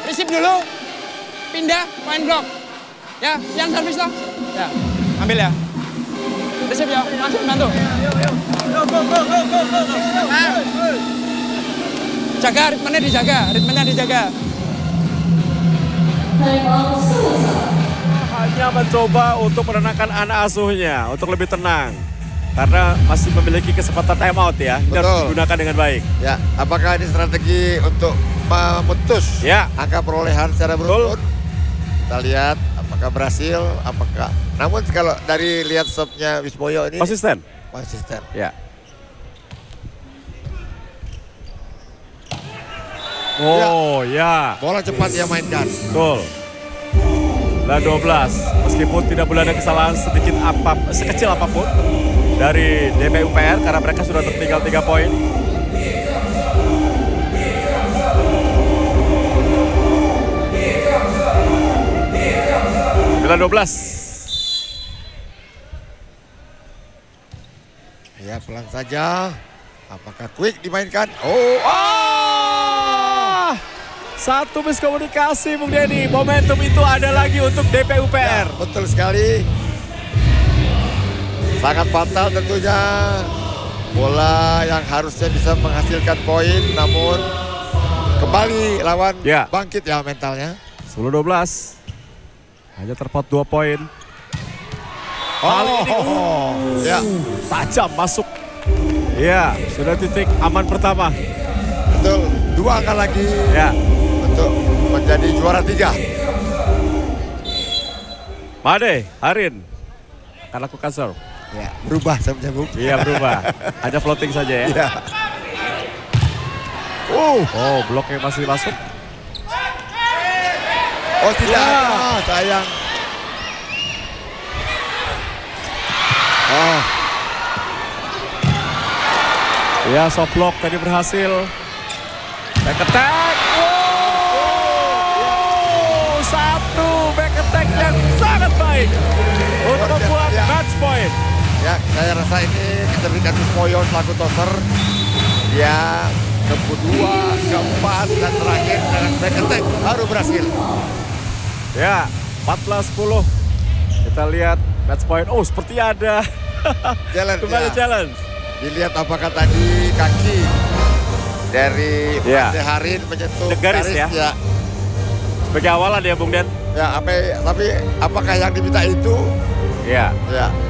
Receive dulu. Pindah, main blok. Ya, yang servis toh. Ya, ambil ya. Receive ya, langsung bantu. Jaga, ritmenya dijaga. Hanya mencoba untuk menenangkan anak asuhnya, untuk lebih tenang. Karena masih memiliki kesempatan time out ya, ini harus digunakan dengan baik. Ya, apakah ini strategi untuk memutus angka perolehan secara beruntun? Kita lihat apakah berhasil, namun kalau dari lihat serve-nya Wismoyo ini konsisten. Ya. Oh ya. Bola cepat dia mainkan. Betul. Dan 12. Meskipun tidak boleh ada kesalahan sekecil apapun dari DPUPR karena mereka sudah tertinggal 3 poin. Bila 12. Ya, pelan saja. Apakah quick dimainkan? Satu miskomunikasi Bung Denny. Momentum itu ada lagi untuk DPUPR. Ya, betul sekali. Sangat fatal tentunya. Bola yang harusnya bisa menghasilkan poin, namun kembali lawan bangkit ya mentalnya. 10-12. Hanya terpaut 2 poin. Tajam masuk. Ya, sudah titik aman pertama. Betul, 2 angka lagi. Ya. Untuk menjadi juara 3. Made, Harin akan lakukan serve. Ya, berubah serve-nya, Bung. Iya, berubah. Hanya floating saja ya. Ya. Bloknya masih masuk. Oh, tidak. Sayang. Ya, soft block tadi berhasil. Back attack. Satu back attack yang sangat baik untuk membuat match point. Ya, saya rasa ini kecerdikan Wismoyo selaku tosser. Dia kedua, keempat, dan terakhir dengan back attack baru berhasil. Ya, 14-10. Kita lihat match point. Seperti ada challenge. Kembali challenge. Dilihat apakah tadi kaki dari Mas Harin menyentuh garis ya. Sebagai awalan ya Bung Den. Ya, tapi apakah yang diminta itu? Ya. Ya.